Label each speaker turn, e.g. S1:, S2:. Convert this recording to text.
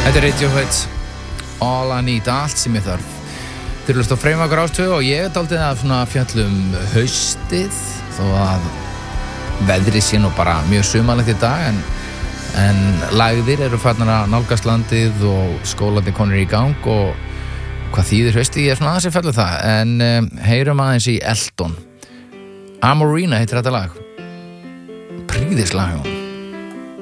S1: Þetta Radiohead, All I Need, allt sem ég þarf. Þeir eru á Freymagur Ástvö og ég dálítið að fjallum haustið þó að veðrið sé nú bara mjög sumarlegt í dag en lagðir eru farnar að nálgast landið og skólandi konur í gang og hvað þýðir haustið, ég svona aðeins að fella það en heyrum aðeins í Elton. Amorina heitir þetta lag. Prýðislag.